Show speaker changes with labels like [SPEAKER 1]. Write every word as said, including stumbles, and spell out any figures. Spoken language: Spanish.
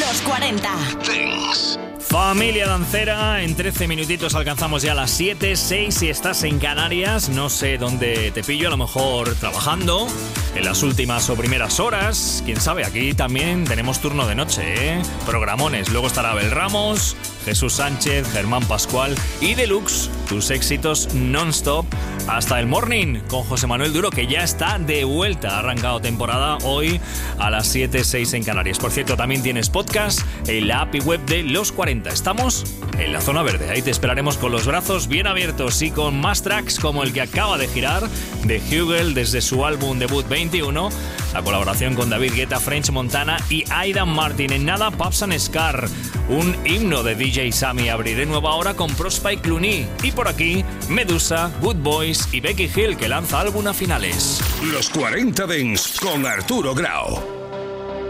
[SPEAKER 1] Los cuarenta.
[SPEAKER 2] Dance.
[SPEAKER 3] Familia dancera, en trece minutitos alcanzamos ya las siete, seis si estás en Canarias. No sé dónde te pillo, a lo mejor trabajando en las últimas o primeras horas. Quién sabe, aquí también tenemos turno de noche, ¿eh? Programones, luego estará Abel Ramos, Jesús Sánchez, Germán Pascual y Deluxe, tus éxitos non-stop hasta el morning con José Manuel Duro, que ya está de vuelta. Ha arrancado temporada hoy a las siete, seis en Canarias. Por cierto, también tienes podcast en la app y web de Los cuarenta. Estamos en la zona verde, ahí te esperaremos con los brazos bien abiertos y con más tracks como el que acaba de girar de Hugel desde su álbum debut veintiuno, la colaboración con David Guetta, French Montana y Aidan Martin. En nada, Pops and Scar, un himno de D J Sammy. Abriré nueva hora con Prosper Clooney. Y por aquí, Medusa, Good Boys y Becky Hill, que lanza álbum a finales.
[SPEAKER 2] Los cuarenta Dance con Arturo Grau.